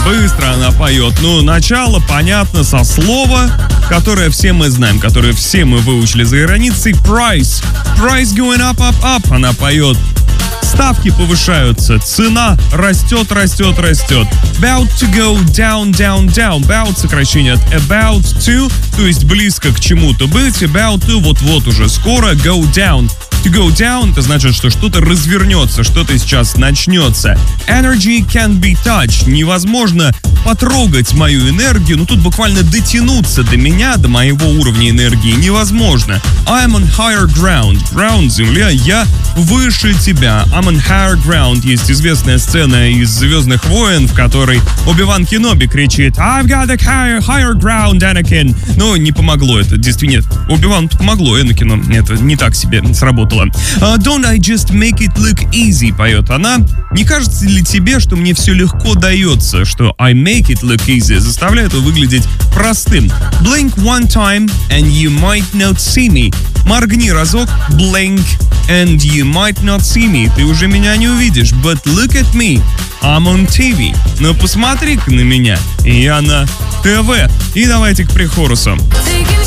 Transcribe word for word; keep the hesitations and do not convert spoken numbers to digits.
быстро она поет. Ну, начало понятно со слова, которое все мы знаем, которое все мы выучили за границей. Price. Price going up, up, up. Она поет. Ставки повышаются, цена растет, растет, растет. About to go down, down, down. About сокращение от about to, то есть близко к чему-то быть. About to вот-вот уже скоро. Go down. To go down — это значит, что что-то развернется, что-то сейчас начнется. Energy can be touched. Невозможно потрогать мою энергию, ну тут буквально дотянуться до меня, до моего уровня энергии невозможно. I'm on higher ground. Ground — земля, я выше тебя. I'm on higher ground. Есть известная сцена из «Звездных войн», в которой Оби-Ван Кеноби кричит I've got a higher, higher ground, Anakin. Но не помогло это, действительно. Оби-Вану помогло, Энакину это не так себе сработало. Uh, Don't I just make it look easy, поет она. Не кажется ли тебе, что мне все легко дается, что I make it look easy заставляет его выглядеть простым? Blink one time and you might not see me. Моргни разок, blink, and you might not see me. Ты уже меня не увидишь, but look at me. I'm on ти ви. Но посмотри-ка на меня, я на ТВ. И давайте к прихорусу.